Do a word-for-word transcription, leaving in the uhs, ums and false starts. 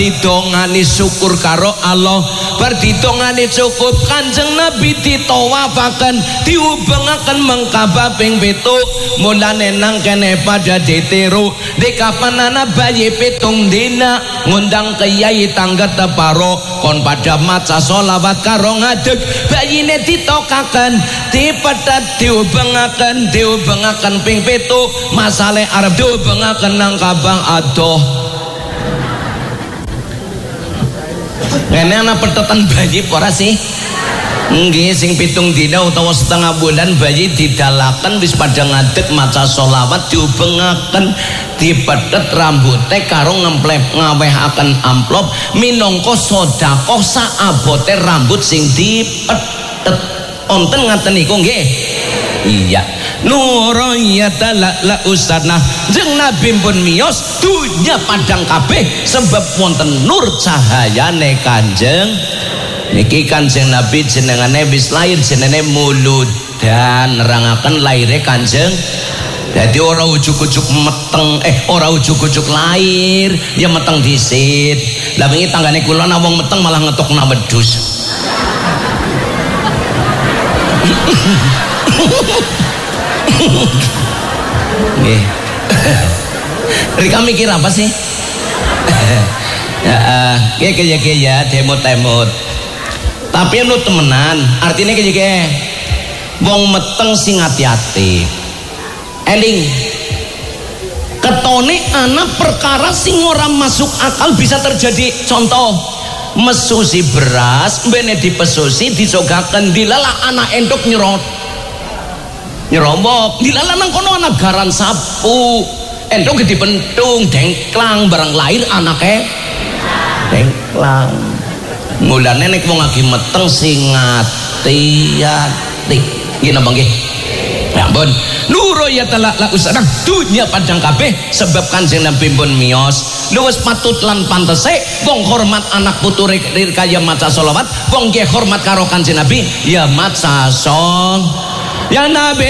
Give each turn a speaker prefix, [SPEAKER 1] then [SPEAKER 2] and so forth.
[SPEAKER 1] didongani syukur karo Allah, bar didongani cukup Kanjeng Nabi ditawafaken diubengaken mengkaba ping pitu. Mulane nang kene pada ditiru di kapanana bayi pitung dina ngundang kiai tangga teparo kon pada maca sholawat karo ngadeg bayine ditokaken dipetet diubengaken diubengaken ping pitu masale arep diubengaken nang kabang adoh. Ngene ana petetan bayi ora sih? Nggih, sing pitung dina utawa setengah bulan bayi didalaken wis padha ngadeg maca sholawat diubengaken dipetet rambute karo ngemplep ngawehaken amplop minangka sedekah saabote rambut sing dipetet. Wonten ngaten niku nggih. Iya. Nurayata la la usana jeung Nabi pun miyos dunya padang kabeh sebab wonten nur cahayane Kanjeng niki. Kanjeng Nabi jenengane wis lair jenenge Muludan nerangaken laire Kanjeng. Jadi ora ujuk-ujuk meteng eh ora ujuk-ujuk lair ya meteng disit. Lah wingi tanggane kula ana wong meteng malah ngetokna wedhus. Nggih. Rika mikir apa sih? Ya, kayak kayak ya demot-demot. Tapi lu temenan, artinya kayak kayak wong meteng sing hati-hati. Eling. Ketone anak perkara sing ora masuk akal bisa terjadi. Contoh, mesusi beras, mbene dipesusi dicogaken dilala anak endok nyerot. Nyerobok dilala nang kono anak garan sapu endok dipentung dengklang barang lahir anake dengklang. Mulane nek wong lagi meteng sing ati-ati nggih napa nggih? Ya ampun. Nurayata la usana dunya padang kabeh sebab Kanjeng Nabi pun miyos. Lu wis patut lan pantese wong hormat anak putu kaya maca sholawat, wong nggih hormat karo Kanjeng Nabi ya maca sholawat. Ya Nabi